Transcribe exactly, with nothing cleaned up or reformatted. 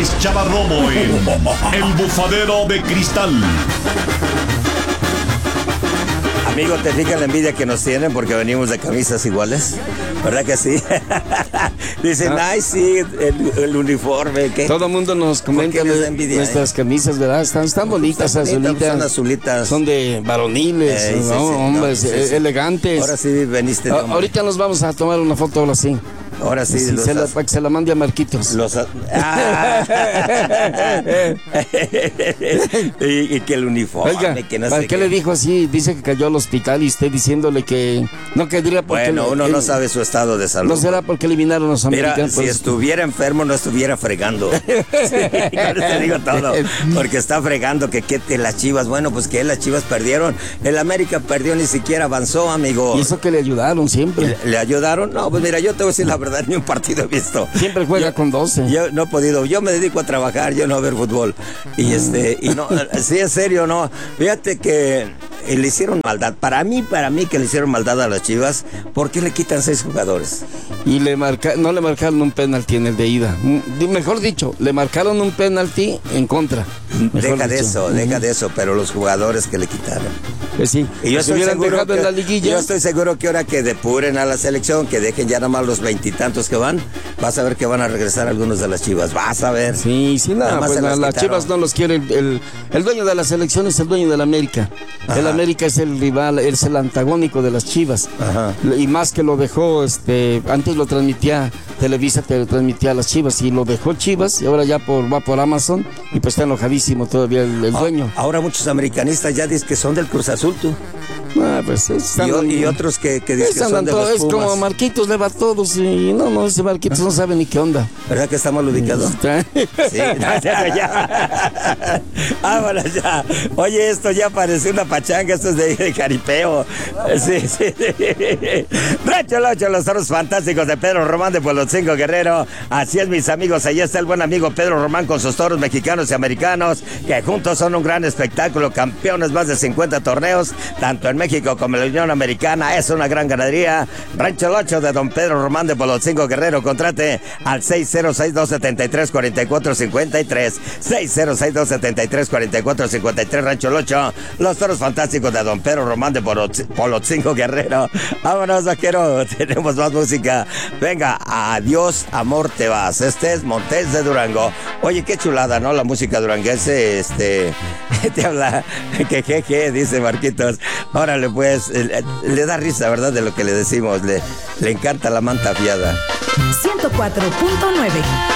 es Chava Romo en El Bufadero de Cristal. Amigo, ¿te fijas la envidia que nos tienen porque venimos de camisas iguales? ¿Verdad que sí? Dicen, ah. ay, sí, el, el uniforme. ¿Qué? Todo el mundo nos comenta envidia, nuestras eh? camisas, ¿verdad? Están, están bonitas, están azulitas. Son azulitas. Son de varoniles, eh, ¿no? Sí, sí, Hombres no, sí, sí. elegantes. Ahora sí veniste de hombre. Ahorita nos vamos a tomar una foto ahora sí. Ahora sí, sí se la, para que se la mande a Marquitos. Los, ah. y, y que el uniforme. Oiga, que no ¿para sé qué, qué le dijo así? Dice que cayó al hospital y usted diciéndole que no quería porque... Bueno, uno él, no sabe su estado de salud. No será porque eliminaron a los Mira, americanos. si estuviera enfermo no estuviera fregando. Sí, te digo todo. Porque está fregando que, que, que las Chivas, bueno, pues que las Chivas perdieron. El América perdió, ni siquiera avanzó, amigo. Y eso que le ayudaron siempre. ¿Le, le ayudaron? No, pues mira, yo te voy a decir la verdad, ni un partido he visto. Siempre juega yo, con doce. Yo no he podido, yo me dedico a trabajar, yo no a ver fútbol. Y este, y no, sí, en serio, no. Fíjate que le hicieron maldad. Para mí, para mí que le hicieron maldad a las Chivas, ¿por qué le quitan seis jugadores? Y le marca, no le marcaron un penalti en el de ida. Mejor dicho, le marcaron un penalti en contra. Deja de eso, uh-huh. deja de eso, pero los jugadores que le quitaron. Pues sí, y yo se hubieran dejado que, en la liguilla. Yo estoy seguro que ahora que depuren a la selección, que dejen ya nada más los veintitantos que van, vas a ver que van a regresar algunos de las Chivas, vas a ver. Sí, sí, nada, nada pues las, las Chivas no los quiere, el, el, el dueño de la selección es el dueño de la América. Ajá. El América es el rival, es el antagónico de las Chivas. Ajá. Y más que lo dejó, este, antes lo transmitía Televisa, te lo transmitía a las Chivas, y lo dejó Chivas, y ahora ya por, va por Amazon, y pues está enojadísimo todavía el, el dueño. Ahora muchos americanistas ya dicen que son del Cruz Azul, tú. Ah, pues están, y, y otros que, que dicen que son de todo, los es Pumas. Como Marquitos le va a todos y no, no, ese Marquitos no sabe ni qué onda. ¿Verdad que está mal ubicado? Sí, ya, ya, ya. Vámonos ya. Oye, esto ya parece una pachanga, esto es de, de jaripeo. Sí, sí, sí. Rancho Locho, los toros fantásticos de Pedro Román de Puelotzingo Guerrero. Así es, mis amigos, ahí está el buen amigo Pedro Román con sus toros mexicanos y americanos, que juntos son un gran espectáculo, campeones más de cincuenta torneos, tanto en México como en la Unión Americana. Es una gran ganadería. Rancho Locho de don Pedro Román de Puelotzingo Guerrero. Contrate al seis cero seis, dos siete tres, cuatro cuatro cinco tres. seis cero seis, dos siete tres, cuatro cuatro cinco tres. Rancho Locho, los toros fantásticos de don Pedro Román de Puelotzingo Guerrero. Vámonos, vaquero. Tenemos más música. Venga, adiós, amor, te vas. Este es Montes de Durango. Oye, qué chulada, ¿no? La música duranguense, este, te habla, que jeje, dice Marquitos. Órale, pues, le, le da risa, ¿verdad? De lo que le decimos. Le, le encanta la manta fiada. ciento cuatro punto nueve